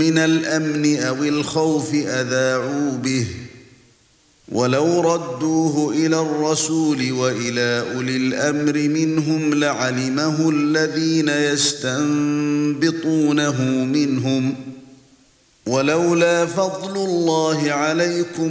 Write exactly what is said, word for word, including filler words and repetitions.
مِنَ الْأَمْنِ أَوِ الْخَوْفِ أَذَاعُوا بِهِ وَلَوْ رَدُّوهُ إِلَى الرَّسُولِ وَإِلَى أُولِي الْأَمْرِ مِنْهُمْ لَعَلِمَهُ الَّذِينَ يَسْتَنبِطُونَهُ مِنْهُمْ ۗ وَلَوْلَا فَضْلُ اللَّهِ عَلَيْكُمْ